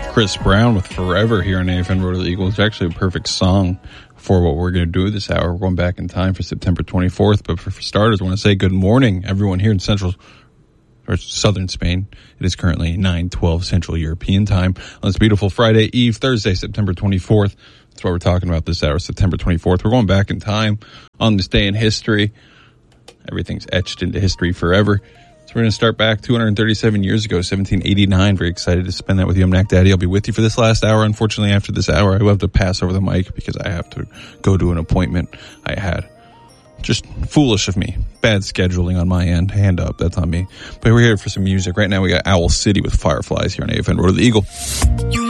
Chris Brown with Forever here on AFN Road to the Eagle. It's actually a perfect song for what we're going to do this hour. We're going back in time for September 24th. But for starters, I want to say good morning, everyone here in central or southern Spain. It is currently 9:12 Central European time on this beautiful Friday Eve, Thursday, September 24th. That's what we're talking about this hour, September 24th. We're going back in time on this day in history. Everything's etched into history forever. So we're going to start back 237 years ago, 1789. Very excited to spend that with you. I'm Knack Daddy. I'll be with you for this last hour. Unfortunately, after this hour, I will have to pass over the mic because I have to go to an appointment I had. Just foolish of me. Bad scheduling on my end. Hand up. That's on me. But we're here for some music. Right now, we got Owl City with Fireflies here on AFN Road to the Eagle.